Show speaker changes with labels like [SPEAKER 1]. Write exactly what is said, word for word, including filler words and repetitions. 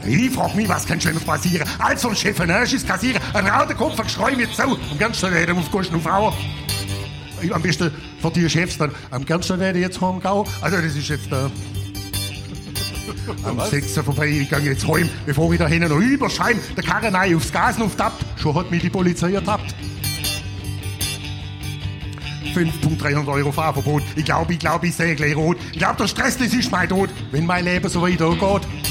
[SPEAKER 1] Ich frag mich, was kann Schlimmes passieren? Als vom Chef ein Ersches kassieren, ein rauter Kopf, ein Geschrei wird so. Am ganz schnell reden auf Kosten und Frauen. Am besten von die Chefs dann, am ganz schnell reden jetzt heimgehen. Also das ist jetzt der... Am Sechser vorbei, ich gehe jetzt heim, bevor ich da hinten noch überscheim, der Karren rein aufs Gas auftappt. Schon hat mich die Polizei ertappt. fünftausenddreihundert Euro Fahrverbot. Ich glaube, ich glaube, ich sehe gleich rot. Ich glaube, der Stress, das ist mein Tod, wenn mein Leben so weitergeht.